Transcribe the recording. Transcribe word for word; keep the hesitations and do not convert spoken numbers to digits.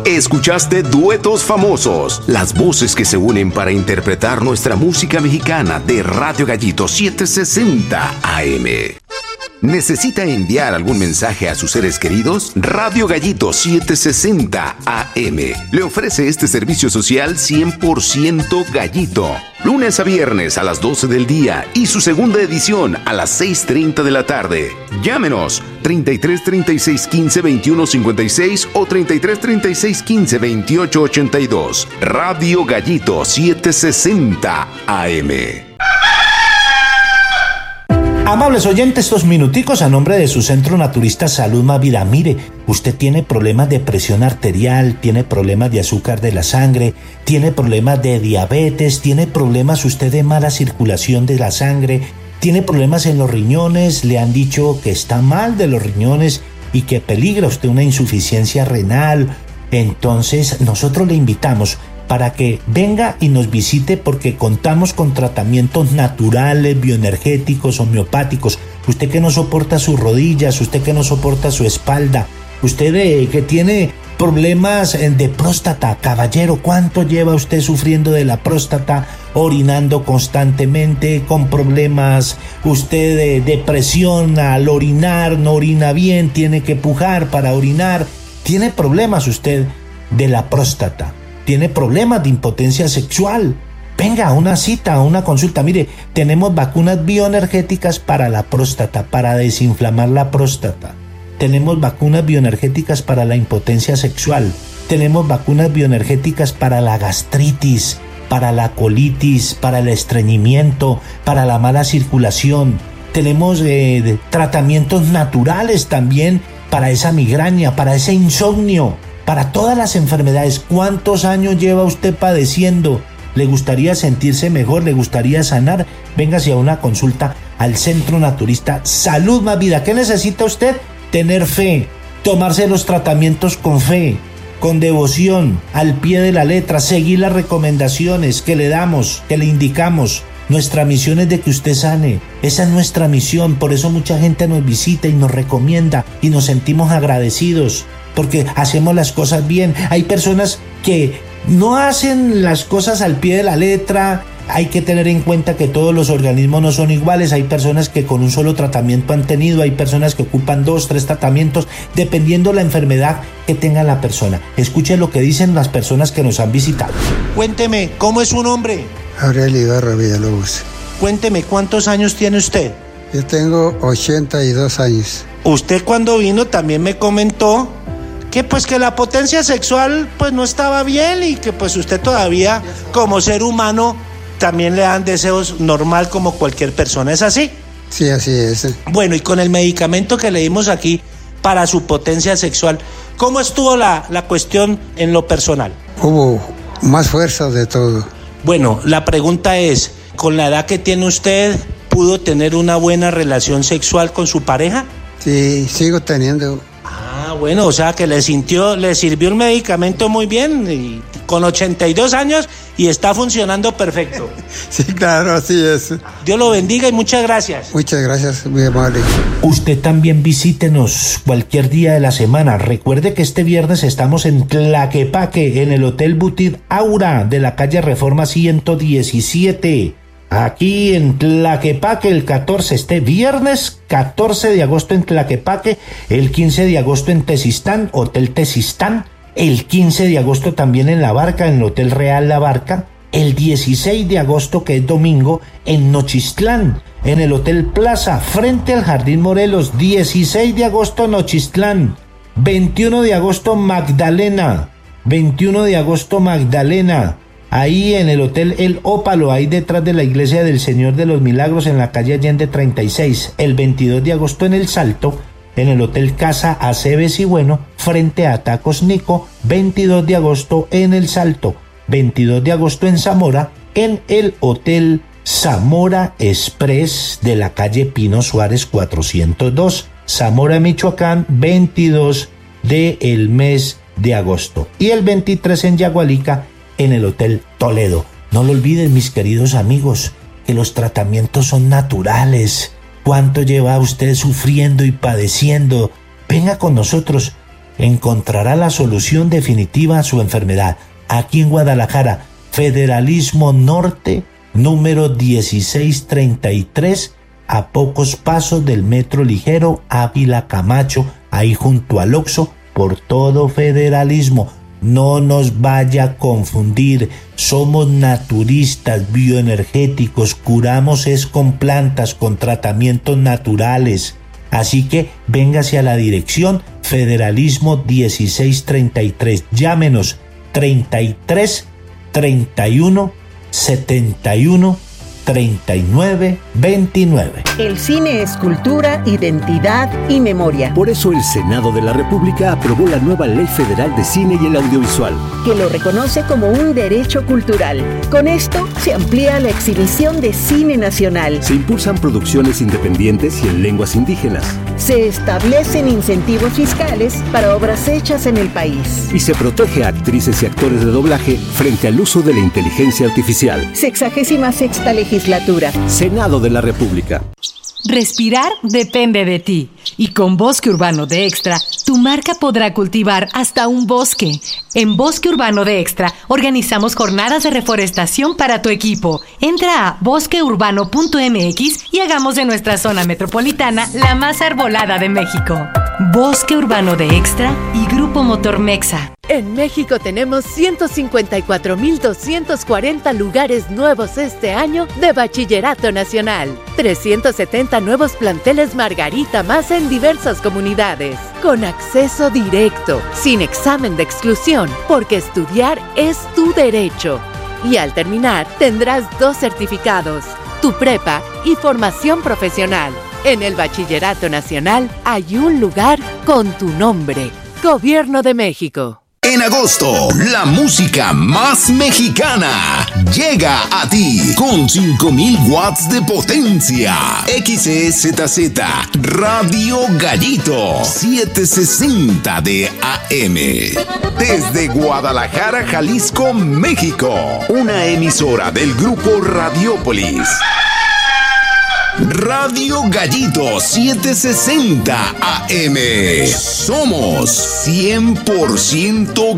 Escuchaste Duetos Famosos, las voces que se unen para interpretar nuestra música mexicana de Radio Gallito setecientos sesenta A M. ¿Necesita enviar algún mensaje a sus seres queridos? Radio Gallito setecientos sesenta A M le ofrece este servicio social cien por ciento gallito. Lunes a viernes a las doce del día y su segunda edición a las seis treinta de la tarde. Llámenos treinta y tres, treinta y seis, quince, veintiuno, cincuenta y seis o treinta y tres, treinta y seis, quince, veintiocho, ochenta y dos. Radio Gallito setecientos sesenta A M. Amables oyentes, estos minuticos a nombre de su Centro Naturista Salud Más Vida. Mire, usted tiene problemas de presión arterial, tiene problemas de azúcar de la sangre, tiene problemas de diabetes, tiene problemas usted de mala circulación de la sangre, tiene problemas en los riñones, le han dicho que está mal de los riñones y que peligra usted una insuficiencia renal. Entonces nosotros le invitamos para que venga y nos visite, porque contamos con tratamientos naturales, bioenergéticos, homeopáticos. Usted que no soporta sus rodillas, usted que no soporta su espalda, usted eh, que tiene problemas de próstata, caballero, ¿cuánto lleva usted sufriendo de la próstata? Orinando constantemente, con problemas, usted de depresión al orinar, no orina bien, tiene que pujar para orinar, tiene problemas usted de la próstata. Tiene problemas de impotencia sexual, venga a una cita, a una consulta. Mire, tenemos vacunas bioenergéticas para la próstata, para desinflamar la próstata. Tenemos vacunas bioenergéticas para la impotencia sexual. Tenemos vacunas bioenergéticas para la gastritis, para la colitis, para el estreñimiento, para la mala circulación. Tenemos eh, tratamientos naturales también para esa migraña, para ese insomnio, para todas las enfermedades. ¿Cuántos años lleva usted padeciendo? ¿Le gustaría sentirse mejor? ¿Le gustaría sanar? Véngase a una consulta al Centro Naturista Salud Más Vida. ¿Qué necesita usted? Tener fe, tomarse los tratamientos con fe, con devoción, al pie de la letra, seguir las recomendaciones que le damos, que le indicamos. Nuestra misión es de que usted sane. Esa es nuestra misión. Por eso mucha gente nos visita y nos recomienda y nos sentimos agradecidos, porque hacemos las cosas bien. Hay personas que no hacen las cosas al pie de la letra. Hay que tener en cuenta que todos los organismos no son iguales. Hay personas que con un solo tratamiento han tenido, hay personas que ocupan dos, tres tratamientos, dependiendo la enfermedad que tenga la persona. Escuche lo que dicen las personas que nos han visitado. Cuénteme, ¿cómo es su nombre? Aurelio Ibarra Villalobos. Cuénteme, ¿cuántos años tiene usted? Yo tengo ochenta y dos años. Usted cuando vino también me comentó que pues que la potencia sexual pues no estaba bien y que pues usted todavía como ser humano también le dan deseos normal como cualquier persona. ¿Es así? Sí, así es. Bueno, y con el medicamento que le dimos aquí para su potencia sexual, ¿cómo estuvo la, la cuestión en lo personal? Hubo más fuerza de todo. Bueno, la pregunta es, ¿con la edad que tiene usted pudo tener una buena relación sexual con su pareja? Sí, sigo teniendo. Ah, bueno, o sea que le sintió, le sirvió el medicamento muy bien, y con ochenta y dos años y está funcionando perfecto. Sí, claro, así es. Dios lo bendiga y muchas gracias. Muchas gracias, muy amable. Usted también visítenos cualquier día de la semana. Recuerde que este viernes estamos en Tlaquepaque, en el Hotel Boutique Aura de la calle Reforma ciento diecisiete. Aquí en Tlaquepaque el catorce, este viernes catorce de agosto en Tlaquepaque, el quince de agosto en Tezistán, Hotel Tezistán, el quince de agosto también en La Barca, en el Hotel Real La Barca, el dieciséis de agosto, que es domingo, en Nochistlán, en el Hotel Plaza, frente al Jardín Morelos, dieciséis de agosto Nochistlán, veintiuno de agosto Magdalena, veintiuno de agosto Magdalena, ahí en el Hotel El Ópalo, ahí detrás de la Iglesia del Señor de los Milagros, en la calle Allende treinta y seis, el veintidós de agosto en El Salto, en el Hotel Casa Aceves y Bueno, frente a Tacos Nico, veintidós de agosto en El Salto, veintidós de agosto en Zamora, en el Hotel Zamora Express de la calle Pino Suárez cuatrocientos dos, Zamora, Michoacán, veintidós del mes de agosto, y el veintitrés en Yagualica, en el Hotel Toledo. No lo olviden, mis queridos amigos, que los tratamientos son naturales. ¿Cuánto lleva usted sufriendo y padeciendo? Venga con nosotros. encontrará la solución definitiva a su enfermedad. Aquí en Guadalajara, Federalismo Norte, número dieciséis treinta y tres, a pocos pasos del metro ligero Ávila Camacho, ahí junto al Oxxo, por todo Federalismo. No nos vaya a confundir, somos naturistas, bioenergéticos, curamos es con plantas, con tratamientos naturales. Así que véngase a la dirección Federalismo dieciséis treinta y tres, llámenos treinta y tres treinta y uno setenta y uno treinta y nueve veintinueve. El cine es cultura, identidad y memoria. Por eso el Senado de la República aprobó la nueva Ley Federal de Cine y el Audiovisual, que lo reconoce como un derecho cultural. Con esto se amplía la exhibición de cine nacional. Se impulsan producciones independientes y en lenguas indígenas. Se establecen incentivos fiscales para obras hechas en el país. Y se protege a actrices y actores de doblaje frente al uso de la inteligencia artificial. Sexagésima sexta legislatura. Senado de la República. Respirar depende de ti. Y con Bosque Urbano de Extra, tu marca podrá cultivar hasta un bosque. En Bosque Urbano de Extra, organizamos jornadas de reforestación para tu equipo. Entra a bosque urbano punto m x y hagamos de nuestra zona metropolitana la más arbolada de México. Bosque Urbano de Extra y Grupo Motor Mexa. En México tenemos ciento cincuenta y cuatro mil doscientos cuarenta lugares nuevos este año de Bachillerato Nacional. trescientos setenta nuevos planteles Margarita más en diversas comunidades. Con acceso directo, sin examen de exclusión, porque estudiar es tu derecho. Y al terminar, tendrás dos certificados, tu prepa y formación profesional. En el Bachillerato Nacional hay un lugar con tu nombre. Gobierno de México. En agosto, la música más mexicana llega a ti con cinco mil watts de potencia. X E Z Z Radio Gallito setecientos sesenta de A M. Desde Guadalajara, Jalisco, México. Una emisora del grupo Radiópolis. Radio Gallito setecientos sesenta A M. Somos cien por ciento